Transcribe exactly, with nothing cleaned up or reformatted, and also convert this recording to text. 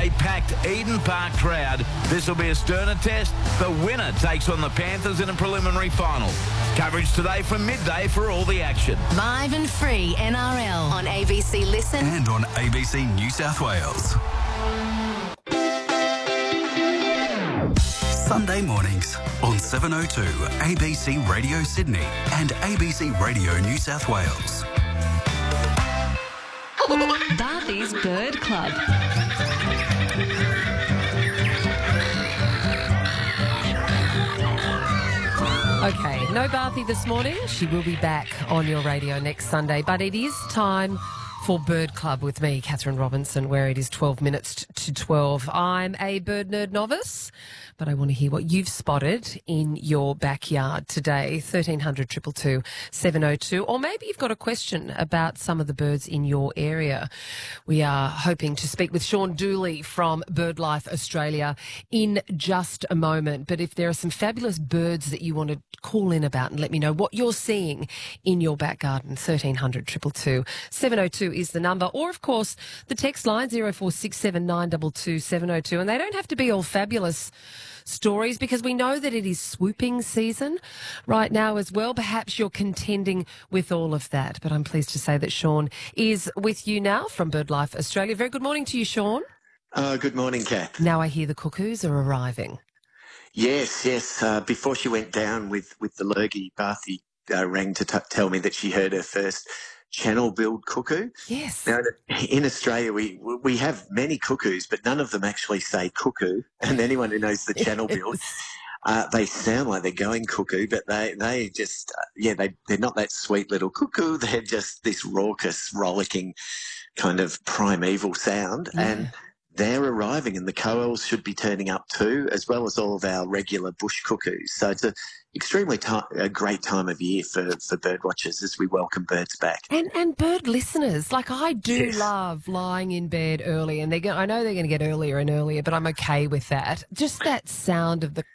a packed Eden Park crowd. This will be a sterner test. The winner takes on the Panthers in a preliminary final. Coverage today from midday for all the action. Live and free N R L on A B C Listen and on A B C New South Wales. Sunday mornings on seven oh two A B C Radio Sydney and A B C Radio New South Wales. Darthy's Bird Club. Okay, no Barthy this morning. She will be back on your radio next Sunday, but it is time for Bird Club with me, Catherine Robinson, where it is twelve minutes to twelve. I'm a bird nerd novice, but I want to hear what you've spotted in your backyard today. thirteen hundred, two two two, seven oh two. Or maybe you've got a question about some of the birds in your area. We are hoping to speak with Sean Dooley from BirdLife Australia in just a moment. But if there are some fabulous birds that you want to call in about and let me know what you're seeing in your back garden, thirteen hundred, two two two, seven oh two is the number. Or, of course, the text line, zero four six seven nine two two, seven oh two. And they don't have to be all fabulous stories because we know that it is swooping season right now as well. Perhaps you're contending with all of that. But I'm pleased to say that Sean is with you now from BirdLife Australia. Very good morning to you, Sean. Uh, good morning, Kath. Now I hear the cuckoos are arriving. Yes, yes. Uh, before she went down with, with the lurgy, Barthy uh, rang to t- tell me that she heard her first channel-billed cuckoo. Yes. Now, in Australia, we we have many cuckoos, but none of them actually say cuckoo. And anyone who knows the channel-billed, uh, they sound like they're going cuckoo, but they, they just, uh, yeah, they, they're not that sweet little cuckoo. They're just this raucous, rollicking kind of primeval sound. Yeah. And they're arriving, and the coels should be turning up too, as well as all of our regular bush cuckoos. So it's a extremely ti- a great time of year for, for bird watchers as we welcome birds back. And and bird listeners, like I do Yes. love lying in bed early, and they're go- I know they're going to get earlier and earlier, but I'm okay with that. Just that sound of the